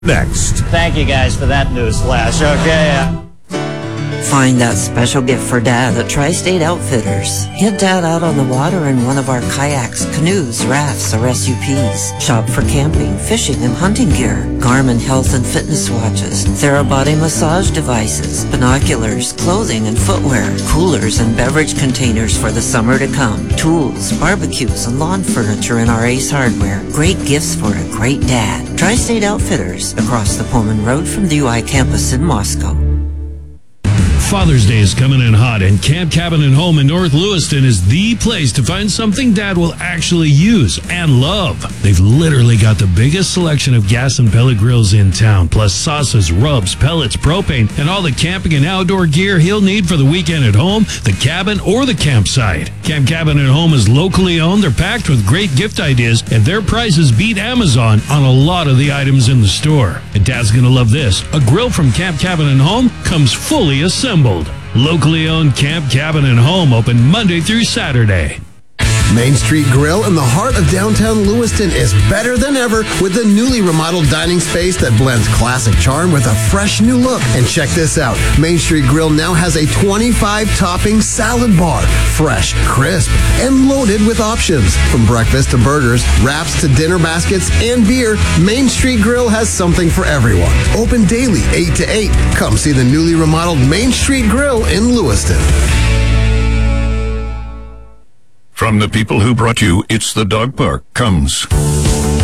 Next. Thank you guys for that news flash. Okay. Find that special gift for Dad at Tri-State Outfitters. Get Dad out on the water in one of our kayaks, canoes, rafts, or SUPs. Shop for camping, fishing, and hunting gear. Garmin health and fitness watches. Therabody massage devices. Binoculars, clothing and footwear. Coolers and beverage containers for the summer to come. Tools, barbecues, and lawn furniture in our Ace Hardware. Great gifts for a great dad. Tri-State Outfitters, across the Pullman Road from the UI campus in Moscow. Father's Day is coming in hot, and Camp Cabin and Home in North Lewiston is the place to find something Dad will actually use and love. They've literally got the biggest selection of gas and pellet grills in town, plus sauces, rubs, pellets, propane, and all the camping and outdoor gear he'll need for the weekend at home, the cabin, or the campsite. Camp Cabin and Home is locally owned. They're packed with great gift ideas, and their prices beat Amazon on a lot of the items in the store. And Dad's going to love this. A grill from Camp Cabin and Home comes fully assembled. Locally owned Camp Cabin and Home, open Monday through Saturday. Main Street Grill in the heart of downtown Lewiston is better than ever with the newly remodeled dining space that blends classic charm with a fresh new look. And check this out. Main Street Grill now has a 25-topping salad bar. Fresh, crisp, and loaded with options. From breakfast to burgers, wraps to dinner baskets, and beer, Main Street Grill has something for everyone. Open daily, 8 to 8. Come see the newly remodeled Main Street Grill in Lewiston. From the people who brought you It's the Dog Park comes